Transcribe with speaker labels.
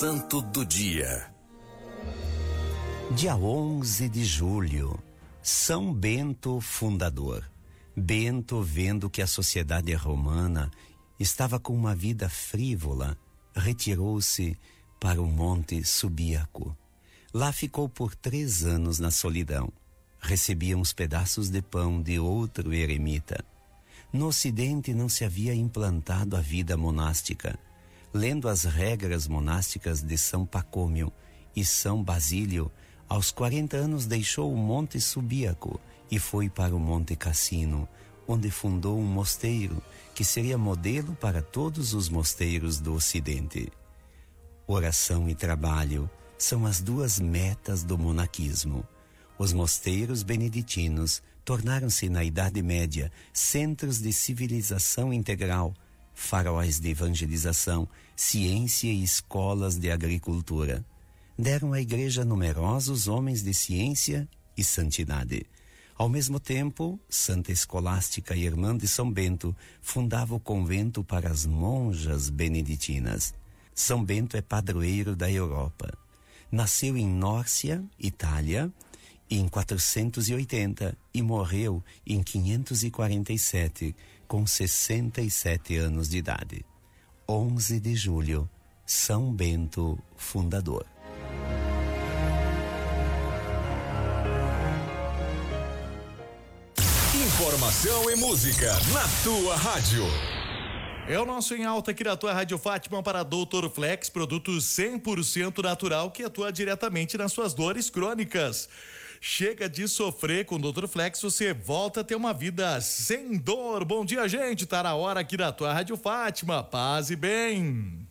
Speaker 1: Santo do Dia.
Speaker 2: Dia 11 de julho, São Bento Fundador. Bento, vendo que a sociedade romana estava com uma vida frívola, retirou-se para o Monte Subíaco. Lá ficou por 3 anos na solidão. Recebia uns pedaços de pão de outro eremita. No Ocidente não se havia implantado a vida monástica. Lendo as regras monásticas de São Pacômio e São Basílio, aos 40 anos deixou o Monte Subíaco e foi para o Monte Cassino, onde fundou um mosteiro que seria modelo para todos os mosteiros do Ocidente. Oração e trabalho são as 2 metas do monaquismo. Os mosteiros beneditinos tornaram-se na Idade Média centros de civilização integral, faróis de evangelização, ciência e escolas de agricultura. Deram à igreja numerosos homens de ciência e santidade. Ao mesmo tempo, Santa Escolástica, irmã de São Bento, fundava o convento para as monjas beneditinas. São Bento é padroeiro da Europa. Nasceu em Nórcia, Itália, em 480 e morreu em 547, com 67 anos de idade. 11 de julho, São Bento Fundador.
Speaker 1: Informação e música na tua rádio.
Speaker 3: É o nosso Em Alta aqui na tua Rádio Fátima para Doutor Flex, produto 100% natural que atua diretamente nas suas dores crônicas. Chega de sofrer com o Doutor Flex, você volta a ter uma vida sem dor. Bom dia, gente, tá na hora aqui na tua Rádio Fátima, paz e bem.